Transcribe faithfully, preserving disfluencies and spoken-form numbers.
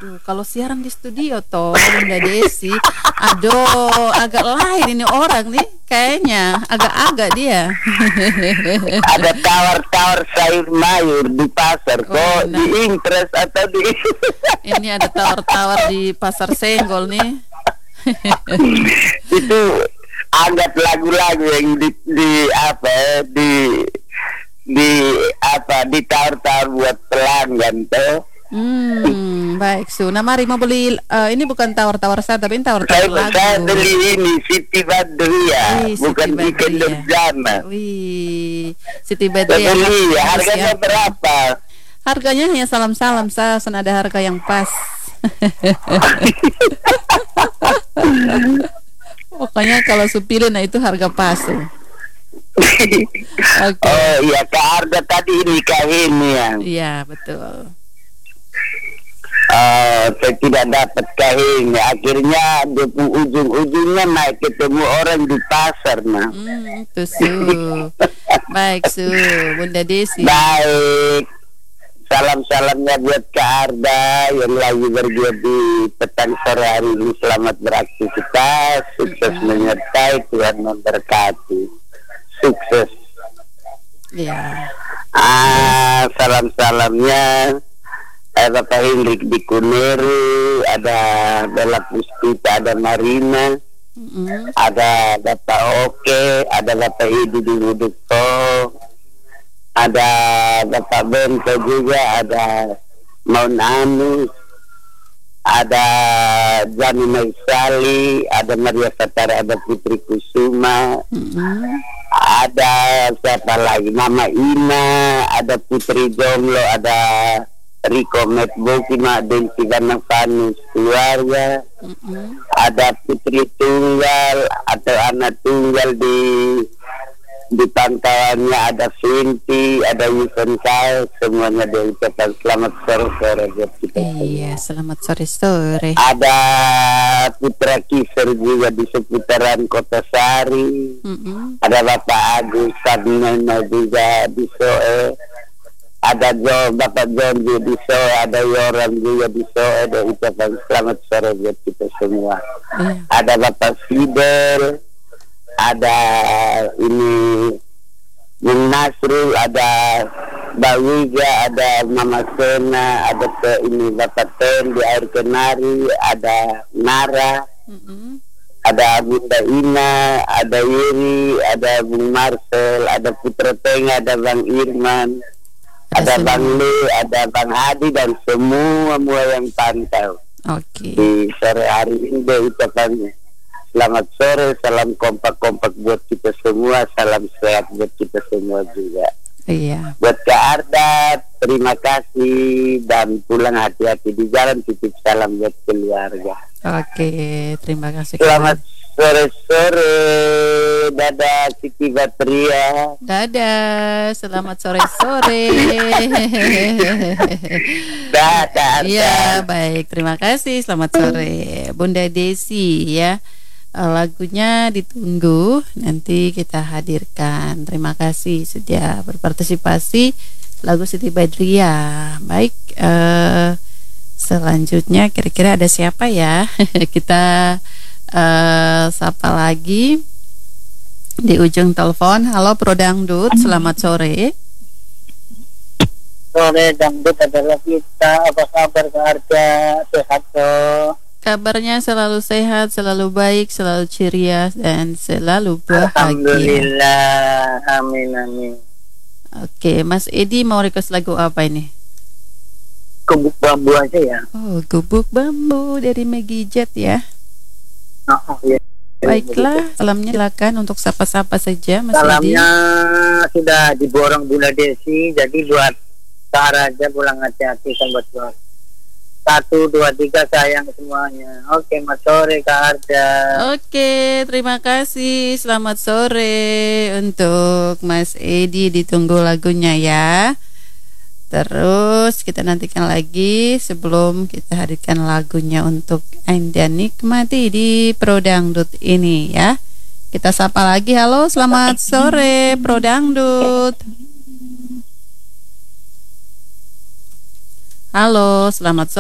Aduh, kalau siaran di studio toh Bunda Desi, aduh, agak lain ini orang nih, kayaknya agak-agak dia. Ada tawar-tawar sayur mayur di pasar Oh, kok, nah. di Impres atau di Ini ada tawar-tawar di Pasar Senggol nih. itu angkat lagu-lagu yang di, di apa ya, di di apa di tawar-tawar buat pelanggan tuh. Hmm, baik Su. Nah, mari mau beli eh, ini bukan tawar-tawar saya, tapi ini Saya, tawar-tawar lagu. saya beli ini Siti Badriah, Wih, Siti bukan Ikan Badriah. Nurjana. Wih, Siti Saya Badriah. beli, harganya Siap. berapa? Harganya hanya salam-salam, saya ada harga yang pas. Pokoknya kalau supilin, nah itu harga pas tuh. Oke. Oh iya, Kak Arda tadi ini Kak ini ya. Iya, betul. Oh, saya tidak dapat kain. Akhirnya di ujung-ujungnya naik ketemu orang di pasar, nah. Hmm, itu Su. Baik Su, Bunda Desi. Baik. Salam-salamnya buat Kak Arda yang lagi berjuang di petang sore hari ini. Selamat beraktivitas, sukses menyertai, Tuhan memberkati. Sukses. Iya. Ah, salam-salamnya ada Bapak Hendrik di Kuneru, ada Bella Puspita, ada Marina, Mm-mm. ada Bapak Oke, ada Bapak Idi di Wudukto, ada Bapak Bento juga, ada Maun Anus, ada Jani Maisali, ada Maria Satara, ada Putri Kusuma, Mm-mm. ada siapa lagi, Mama Ina, ada Putri Jomlo, ada Riko Metboki, Mak Densi Vanus keluarga, Mm-mm. ada putri tunggal atau anak tunggal di di pantauannya, ada Vinti, ada Yusen Kai, semuanya diucapkan selamat sore sore buat kita semua. Iya, selamat sore sore. Ada Putra Kiser juga di seputaran Kota Sari, Mm-mm. ada Bapak Agus Sabneno juga di Soe, ada Jo, Bapak John juga di Soe, ada Yoram juga di Soe. Ada ucapan selamat sore buat kita semua. Iya. Ada Bapak Fidel, ada ini Bung Nasrul, ada Mbak Wiga, ada Mama Sena, ada ke ini Bapak Ten di Air Kenari, ada Nara, Mm-mm. ada Bunda Ina, ada Yuri, ada Bung Marcel, ada Putra Tengah, ada Bang Irman, ada Ada Bang semua. Lu, ada Bang Hadi, dan semua semua yang pantau Oke. di sore hari ini. Dia ucapannya selamat sore, salam kompak-kompak buat kita semua, salam sehat buat kita semua juga. Iya. Buat Kak Arda, terima kasih, dan pulang hati-hati di jalan, titip salam buat keluarga. Oke, terima kasih. Selamat sore-sore, dadah Siti Batria. Dadah, selamat sore-sore. Dadah. Iya, baik. Terima kasih. Selamat sore, Bunda Desi ya. Eh, Lagunya ditunggu, nanti kita hadirkan. Terima kasih sudah berpartisipasi. Lagu Siti Badriah. Baik. Eh, selanjutnya kira-kira ada siapa ya? Kita eh, sapa lagi di ujung telepon. Halo Pro Dangdut, selamat sore. Sore dangdut adalah kita. Apa kabar Kak Arda? Sehat toh? Kabarnya selalu sehat, selalu baik, selalu ceria, dan selalu bahagia. Alhamdulillah. Amin amin. Oke, Mas Edi mau request lagu apa ini? Kebuk bambu aja ya. Oh, Gubuk Bambu dari Maggie Jet ya. Oh, ya. Baiklah, salamnya silakan untuk sapa-sapa saja Mas Edi. Salamnya sudah diborong Bunda Desi, jadi buat Kak Raja pulang hati-hati sambat buat satu dua tiga sayang semuanya. Oke, mas sore Kak Arda. Oke, terima kasih. Selamat sore untuk Mas Edi, ditunggu lagunya ya. Terus kita nantikan lagi sebelum kita hadirkan lagunya untuk Anda nikmati di Pro Dangdut ini ya. Kita sapa lagi. Halo, selamat sore Pro Dangdut. Halo, selamat sore.